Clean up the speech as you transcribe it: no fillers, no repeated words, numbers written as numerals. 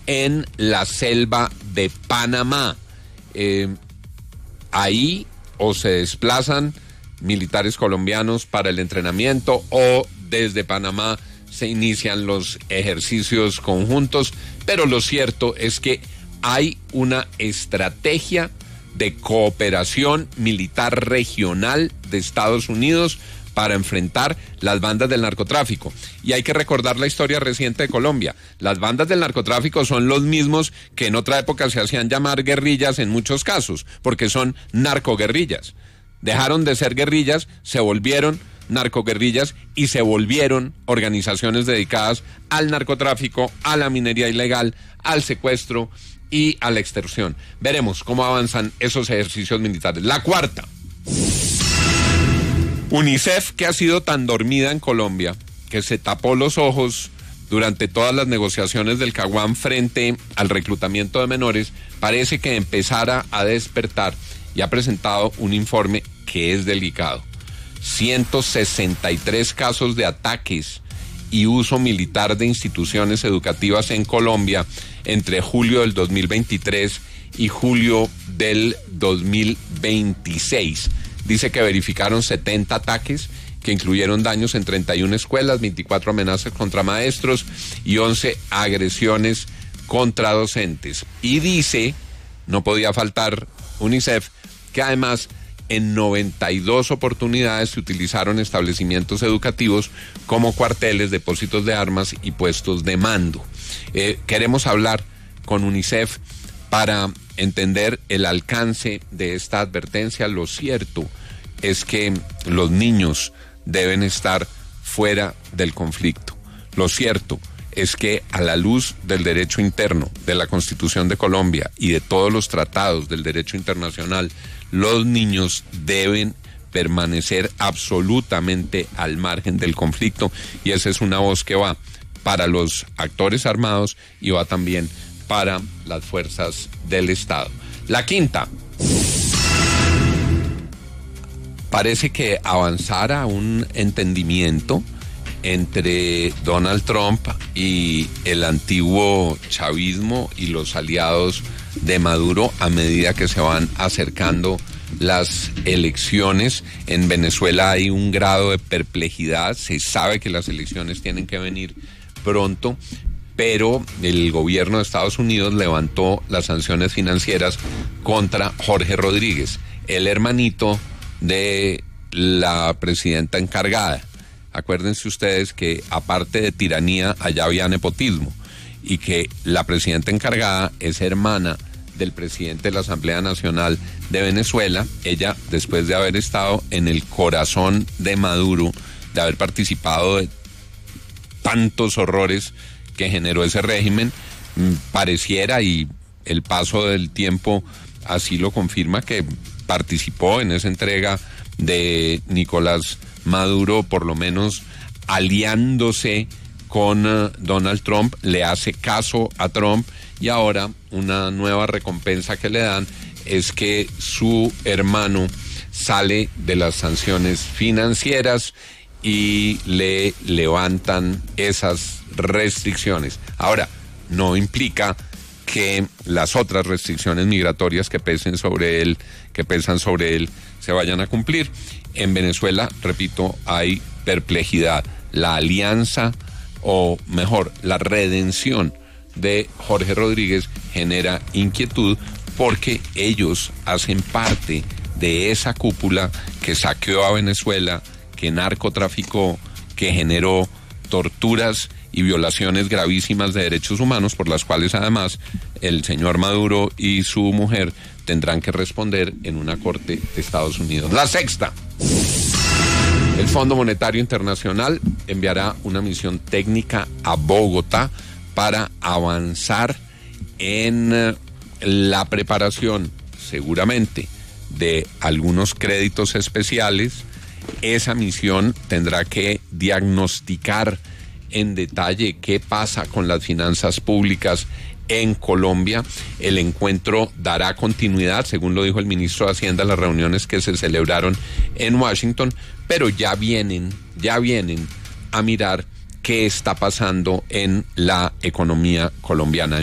en la selva de Panamá. Ahí o se desplazan militares colombianos para el entrenamiento o desde Panamá se inician los ejercicios conjuntos, pero lo cierto es que hay una estrategia de cooperación militar regional de Estados Unidos para enfrentar las bandas del narcotráfico. Y hay que recordar la historia reciente de Colombia. Las bandas del narcotráfico son los mismos que en otra época se hacían llamar guerrillas en muchos casos, porque son narcoguerrillas. Dejaron de ser guerrillas, se volvieron narcoguerrillas y se volvieron organizaciones dedicadas al narcotráfico, a la minería ilegal, al secuestro y a la extorsión. Veremos cómo avanzan esos ejercicios militares. La cuarta. UNICEF, que ha sido tan dormida en Colombia, que se tapó los ojos durante todas las negociaciones del Caguán frente al reclutamiento de menores, parece que empezara a despertar y ha presentado un informe que es delicado. 163 casos de ataques y uso militar de instituciones educativas en Colombia entre julio del 2023 y julio del 2026. Dice que verificaron 70 ataques que incluyeron daños en 31 escuelas, 24 amenazas contra maestros y 11 agresiones contra docentes. Y dice, no podía faltar UNICEF, que además en 92 oportunidades se utilizaron establecimientos educativos como cuarteles, depósitos de armas y puestos de mando. Queremos hablar con UNICEF para entender el alcance de esta advertencia. Lo cierto es que los niños deben estar fuera del conflicto. Lo cierto es que a la luz del derecho interno, de la Constitución de Colombia y de todos los tratados del derecho internacional, los niños deben permanecer absolutamente al margen del conflicto, y esa es una voz que va para los actores armados y va también para las fuerzas del Estado. La quinta. Parece que avanzara un entendimiento entre Donald Trump y el antiguo chavismo y los aliados de Maduro a medida que se van acercando las elecciones. En Venezuela hay un grado de perplejidad, se sabe que las elecciones tienen que venir pronto, pero el gobierno de Estados Unidos levantó las sanciones financieras contra Jorge Rodríguez, el hermanito de la presidenta encargada. Acuérdense ustedes que aparte de tiranía, allá había nepotismo, y que la presidenta encargada es hermana del presidente de la Asamblea Nacional de Venezuela. Ella, después de haber estado en el corazón de Maduro, de haber participado de tantos horrores que generó ese régimen, pareciera, y el paso del tiempo así lo confirma, que participó en esa entrega de Nicolás Maduro, por lo menos aliándose con Donald Trump, le hace caso a Trump, y ahora una nueva recompensa que le dan es que su hermano sale de las sanciones financieras y le levantan esas restricciones. Ahora, no implica que las otras restricciones migratorias que pesan sobre él se vayan a cumplir. En Venezuela, repito, hay perplejidad. La alianza, o mejor, la redención de Jorge Rodríguez genera inquietud, porque ellos hacen parte de esa cúpula que saqueó a Venezuela, que narcotraficó, que generó torturas y violaciones gravísimas de derechos humanos, por las cuales además el señor Maduro y su mujer tendrán que responder en una corte de Estados Unidos. La sexta. El Fondo Monetario Internacional enviará una misión técnica a Bogotá para avanzar en la preparación, seguramente, de algunos créditos especiales. Esa misión tendrá que diagnosticar en detalle qué pasa con las finanzas públicas en Colombia. El encuentro dará continuidad, según lo dijo el ministro de Hacienda, a las reuniones que se celebraron en Washington, pero ya vienen a mirar qué está pasando en la economía colombiana.